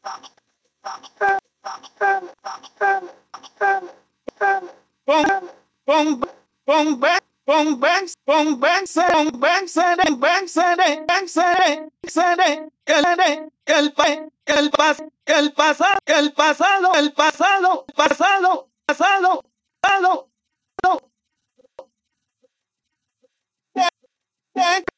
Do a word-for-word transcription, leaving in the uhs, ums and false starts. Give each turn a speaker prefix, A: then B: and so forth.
A: Pong, pong, back, pong, back, pong, back, pong, back, sede, back, sede, back, sede, sede, que el de, que el pa, que el pas, que el pasado, que el pasado, el pasado, pasado, pasado, pasado, pasado.